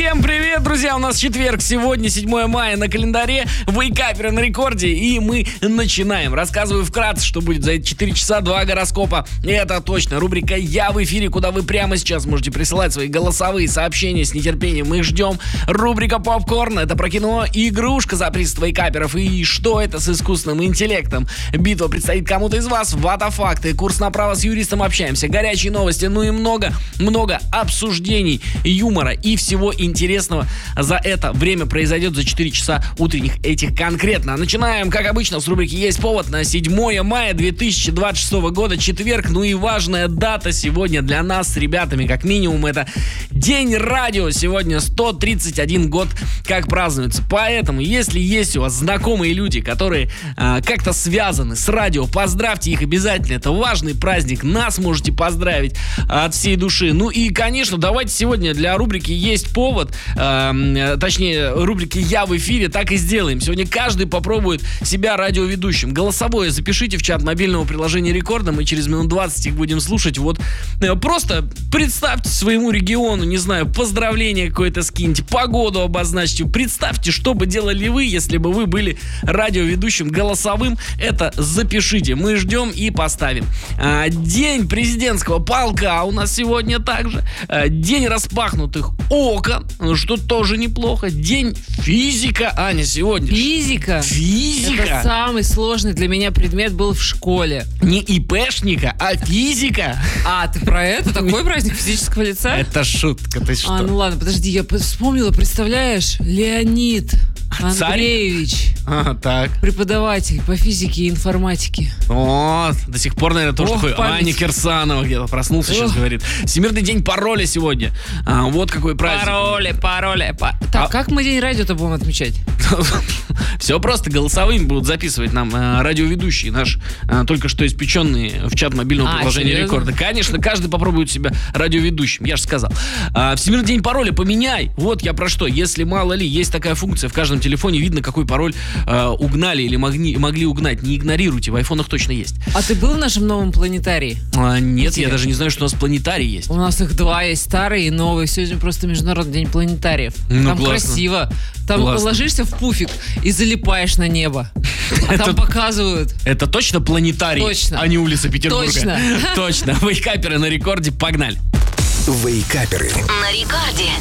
Всем привет, друзья! У нас четверг, сегодня 7 мая на календаре, вейкаперы на рекорде, и мы начинаем. Рассказываю вкратце, что будет за эти 4 часа 2 гороскопа. Это точно рубрика «Я в эфире», куда вы прямо сейчас можете присылать свои голосовые сообщения. С нетерпением мы их ждем. Рубрика «Попкорн» — это про кино, игрушка за приз вейкаперов. И что это с искусственным интеллектом? Битва предстоит кому-то из вас. Ватафакты, курс направо, с юристом общаемся, горячие новости, ну и много обсуждений, юмора и всего интересного за это время произойдет за 4 часа утренних этих конкретно. Начинаем, как обычно, с рубрики «Есть повод» на 7 мая 2026 года, четверг. Ну и важная дата сегодня для нас с ребятами, как минимум, это День радио. Сегодня 131 год как празднуется. Поэтому, если есть у вас знакомые люди, которые как-то связаны с радио, поздравьте их обязательно. Это важный праздник. Нас можете поздравить от всей души. Ну и, конечно, давайте сегодня для рубрики «Есть повод», точнее, рубрики «Я в эфире», так и сделаем. Сегодня каждый попробует себя радиоведущим. Голосовое запишите в чат мобильного приложения Рекорда. Мы через минут 20 их будем слушать. Вот просто представьте своему региону, не знаю, поздравление какое-то скиньте, погоду обозначьте. Представьте, что бы делали вы, если бы вы были радиоведущим голосовым. Это запишите. Мы ждем и поставим. День президентского полка у нас сегодня также. День распахнутых окон, что тоже неплохо. День физика, Аня, сегодня. Физика? Физика. Это самый сложный для меня предмет был в школе. Не ИПшника, а физика. А, ты про это? Такой праздник физического лица? Это шутка, ты что? Ну ладно, подожди, я вспомнила, представляешь? Леонид Андреевич. Так. Преподаватель по физике и информатике. Вот, до сих пор, наверное, тоже такой память. Аня Кирсанова где-то проснулся, сейчас говорит. Всемирный день пароля сегодня. Вот какой праздник. Пароли. Так, как мы день радио-то будем отмечать? Все просто, голосовыми будут записывать нам радиоведущие наш только что испеченные в чат мобильного приложения серьезно? Рекорда. Конечно, каждый попробует себя радиоведущим, я же сказал. Всемирный день пароля поменяй. Вот я про что. Если мало ли, есть такая функция, в каждом телефоне видно, какой пароль угнали или могли угнать. Не игнорируйте, в айфонах точно есть. А ты был в нашем новом планетарии? Нет, я даже не знаю, что у нас планетарий есть. У нас их два есть, старый и новый. Сегодня просто Международный день планетариев. Ну, там классно. красиво. Там Классно. ложишься в пуфик и залипаешь на небо. А там показывают. Это точно планетарий? Точно. А не улица Петербурга? Точно. Точно. Вейкаперы на рекорде, погнали. Вейкаперы. На рекорде.